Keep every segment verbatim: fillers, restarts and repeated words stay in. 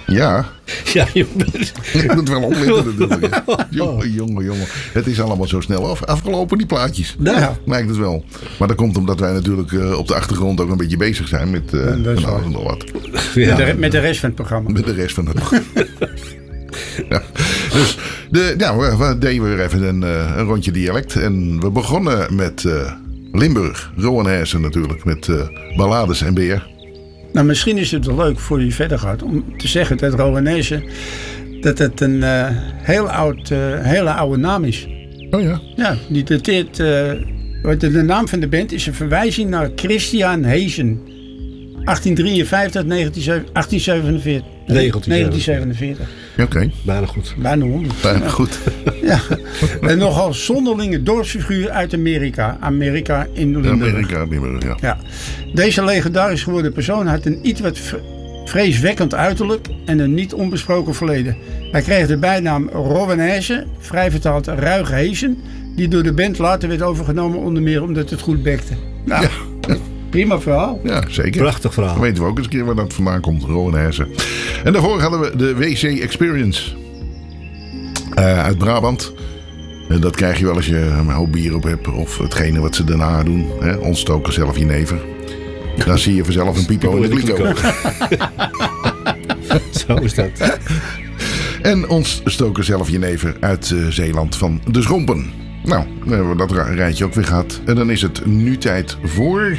Ja. Ja, je bent... Je moet wel opletten natuurlijk. Jongen, jongen, jongen. Het is allemaal zo snel af, afgelopen, die plaatjes. Ja. Lijkt het wel. Maar dat komt omdat wij natuurlijk uh, op de achtergrond ook een beetje bezig zijn met uh, ja, van alles en nog wat. Ja. Met, de, met de rest van het programma. Met de rest van het programma. Ja. Dus de, ja, we, we deden weer even een, uh, een rondje dialect. En we begonnen met uh, Limburg. Rowan Hersen natuurlijk. Met uh, ballades en beer. Nou, misschien is het wel leuk voor je verder gaat om te zeggen dat Rowanese dat het een uh, heel oud, uh, hele oude naam is. Oh ja? Ja, die dateert. Uh, de, de naam van de band is een verwijzing naar Christian Heesen. achttien drieënvijftig tot achttien zevenenveertig. negentien zevenenveertig. Oké. Okay. Bijna goed. Bijna honderd. Bijna ja. goed. Ja. En nogal zonderlinge dorpsfiguur uit Amerika. Amerika in Limburg. Amerika in Limburg, ja. ja. Deze legendarisch geworden persoon had een iets wat vreeswekkend uiterlijk en een niet onbesproken verleden. Hij kreeg de bijnaam Rowanese, vrij vertaald Ruige Heesen, die door de band later werd overgenomen onder meer omdat het goed bekte. Nou, ja. Prima verhaal. Ja, zeker. Prachtig verhaal. Dan weten we ook eens een keer waar dat vandaan komt. Rowan Hersen. En daarvoor hadden we de W C Experience. Uh, uit Brabant. En dat krijg je wel als je een hoop bier op hebt. Of hetgene wat ze daarna doen. Hè? Ontstoken zelf jenever. Dan zie je vanzelf een pipo in de kliko. Zo is dat. En ontstoken zelf jenever uit uh, Zeeland van de Schompen. Nou, dan hebben we dat rijtje ook weer gehad. En dan is het nu tijd voor...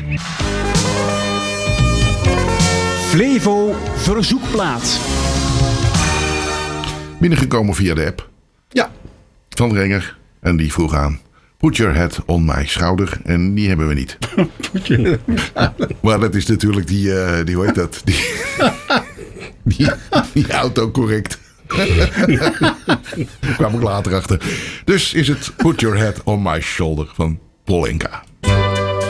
Flevo Verzoekplaat. Binnengekomen via de app. Ja. Van Renger. En die vroeg aan... Put your head on my schouder. En die hebben we niet. Maar dat is natuurlijk die... Uh, die hoe heet dat? Die, die, die autocorrect. Daar kwam ik later achter. Dus is het Put your head on my shoulder van Polenka.